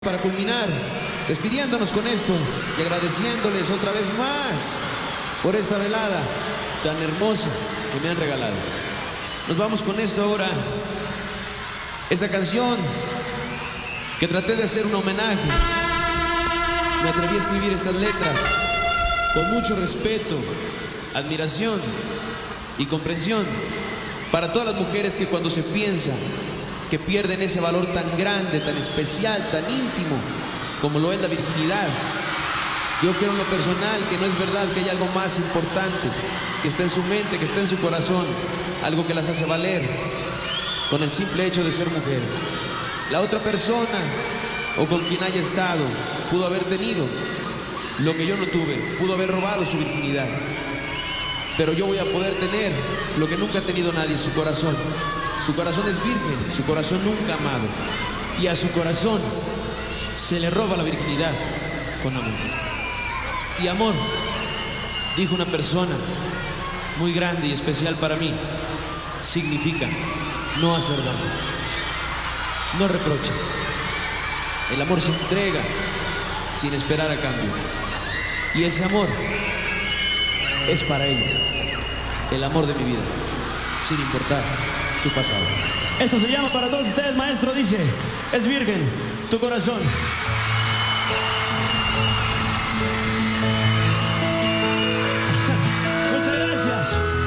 Para culminar, despidiéndonos con esto y agradeciéndoles otra vez más por esta velada tan hermosa que me han regalado. Nos vamos con esto ahora. Esta canción que traté de hacer un homenaje. Me atreví a escribir estas letras con mucho respeto, admiración y comprensión para todas las mujeres que cuando se piensa que pierden ese valor tan grande, tan especial, tan íntimo, como lo es la virginidad. Yo creo en lo personal que no es verdad, que hay algo más importante, que está en su mente, que está en su corazón, algo que las hace valer con el simple hecho de ser mujeres. La otra persona, o con quien haya estado, pudo haber tenido lo que yo no tuve, pudo haber robado su virginidad, pero yo voy a poder tener lo que nunca ha tenido nadie, su corazón. Su corazón es virgen, su corazón nunca amado. Y a su corazón se le roba la virginidad con amor. Y amor, dijo una persona muy grande y especial para mí, significa no hacer daño, no reproches. El amor se entrega sin esperar a cambio. Y ese amor es para ella, el amor de mi vida, sin importar su pasado. Esto se llama para todos ustedes, maestro, dice: es virgen tu corazón. Muchas gracias.